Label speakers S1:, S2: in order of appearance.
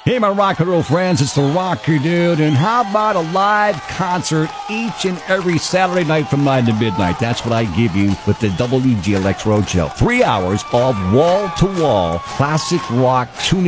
S1: Hey, my rock and roll friends, it's the Rocker Dude, and how about a live concert each and every Saturday night from 9 to midnight? That's what I give you with the WGLX Roadshow. 3 hours of wall-to-wall classic rock tune